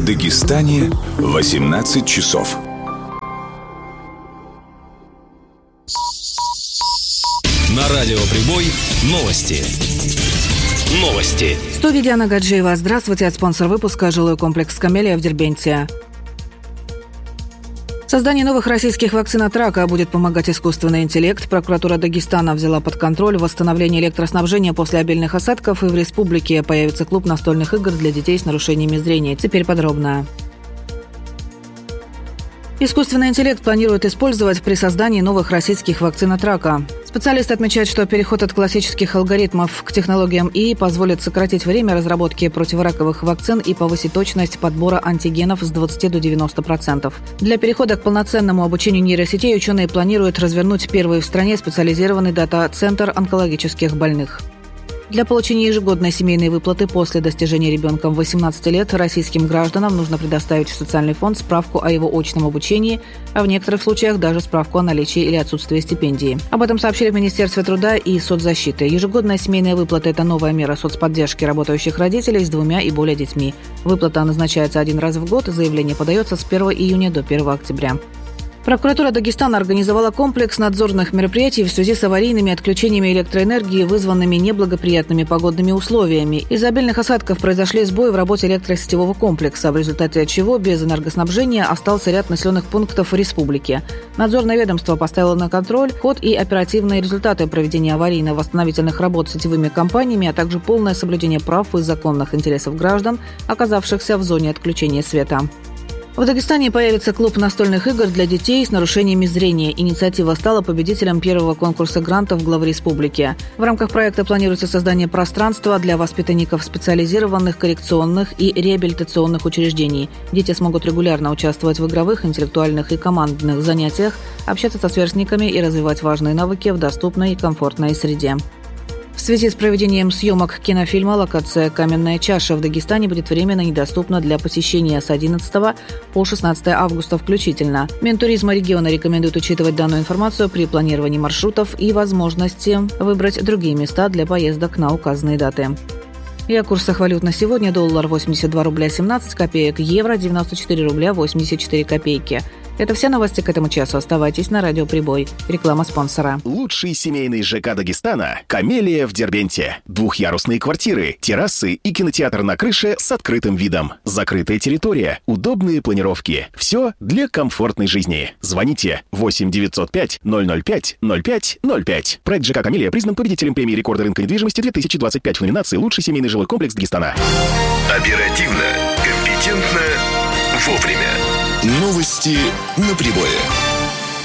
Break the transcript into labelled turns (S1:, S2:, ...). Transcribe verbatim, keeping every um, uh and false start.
S1: В Дагестане восемнадцать часов.
S2: На радио «Прибой» новости. Новости.
S3: В студии Диана Гаджиева. Здравствуйте. От спонсор выпуска «Жилой комплекс «Камелия» в Дербенте». Создание новых российских вакцин от рака будет помогать искусственный интеллект. Прокуратура Дагестана взяла под контроль восстановление электроснабжения после обильных осадков, и в республике появится клуб настольных игр для детей с нарушениями зрения. Теперь подробно. Искусственный интеллект планируют использовать при создании новых российских вакцин от рака. Специалисты отмечают, что переход от классических алгоритмов к технологиям ИИ позволит сократить время разработки противораковых вакцин и повысить точность подбора антигенов с двадцати до девяноста процентов. Для перехода к полноценному обучению нейросетей ученые планируют развернуть первый в стране специализированный дата-центр онкологических больных. Для получения ежегодной семейной выплаты после достижения ребенком восемнадцати лет российским гражданам нужно предоставить в социальный фонд справку о его очном обучении, а в некоторых случаях даже справку о наличии или отсутствии стипендии. Об этом сообщили в Министерстве труда и соцзащиты. Ежегодная семейная выплата – это новая мера соцподдержки работающих родителей с двумя и более детьми. Выплата назначается один раз в год, заявление подается с первого июня до первого октября. Прокуратура Дагестана организовала комплекс надзорных мероприятий в связи с аварийными отключениями электроэнергии, вызванными неблагоприятными погодными условиями. Из-за обильных осадков произошли сбои в работе электросетевого комплекса, в результате чего без энергоснабжения остался ряд населенных пунктов в республике. Надзорное ведомство поставило на контроль ход и оперативные результаты проведения аварийно-восстановительных работ сетевыми компаниями, а также полное соблюдение прав и законных интересов граждан, оказавшихся в зоне отключения света. В Дагестане появится клуб настольных игр для детей с нарушениями зрения. Инициатива стала победителем первого конкурса грантов главы республики. В рамках проекта планируется создание пространства для воспитанников специализированных коррекционных и реабилитационных учреждений. Дети смогут регулярно участвовать в игровых, интеллектуальных и командных занятиях, общаться со сверстниками и развивать важные навыки в доступной и комфортной среде. В связи с проведением съемок кинофильма локация «Каменная чаша» в Дагестане будет временно недоступна для посещения с одиннадцатого по шестнадцатое августа включительно. Минтуризма региона рекомендует учитывать данную информацию при планировании маршрутов и возможности выбрать другие места для поездок на указанные даты. И о курсах валют на сегодня: доллар восемьдесят два рубля семнадцать копеек, евро девяносто четыре рубля восемьдесят четыре копейки. Это все новости к этому часу. Оставайтесь на радио «Прибой». Реклама спонсора.
S4: Лучший семейный ЖК Дагестана – «Камелия» в Дербенте. Двухъярусные квартиры, террасы и кинотеатр на крыше с открытым видом. Закрытая территория, удобные планировки. Все для комфортной жизни. Звоните восемь девятьсот пять ноль ноль пять ноль пять ноль пять. Проект ЖК «Камелия» признан победителем премии рекорда рынка недвижимости две тысячи двадцать пять в номинации «Лучший семейный жилой комплекс Дагестана».
S1: Оперативно, компетентно, вовремя. Новости на Прибое.